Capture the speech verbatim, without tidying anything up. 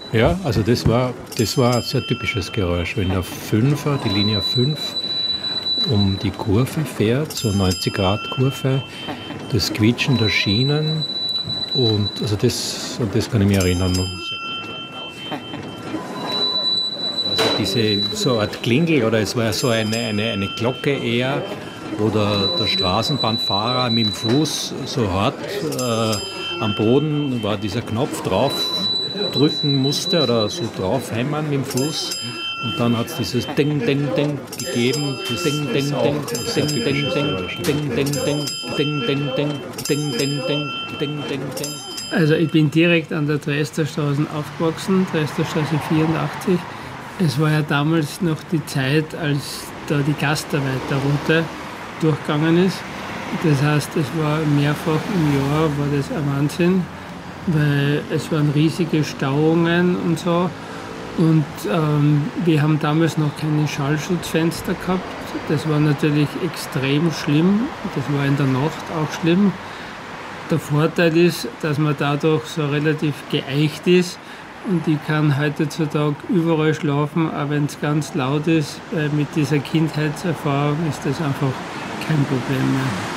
Ja, also das war, das war ein sehr typisches Geräusch. Wenn der Fünfer, die Linie fünf, um die Kurve fährt, so neunzig Grad Kurve, das Quietschen der Schienen und also das, an das kann ich mich erinnern. Also diese so eine Art Klingel oder es war so eine, eine, eine Glocke eher, wo der, der Straßenbahnfahrer mit dem Fuß so hart äh, am Boden war dieser Knopf drauf drücken musste oder so drauf hämmern mit dem Fuß. Und dann hat es dieses Ding, Ding, Ding gegeben. Das Ding, Ding, Ding, Ding, Ding, Ding, Ding, Ding, Ding, Ding, Ding, Ding, Ding, Ding, Ding, Ding, Ding, Ding. Also ich bin direkt an der Dreisterstraße aufgewachsen, Dreisterstraße vierundachtzig. Es war ja damals noch die Zeit, als da die Gastarbeiterroute durchgegangen ist. Das heißt, es war mehrfach im Jahr, war das ein Wahnsinn, weil es waren riesige Stauungen und so. Und ähm, wir haben damals noch keine Schallschutzfenster gehabt. Das war natürlich extrem schlimm. Das war in der Nacht auch schlimm. Der Vorteil ist, dass man dadurch so relativ geeicht ist. Und ich kann heutzutage überall schlafen, auch wenn es ganz laut ist. Weil mit dieser Kindheitserfahrung ist das einfach kein Problem mehr.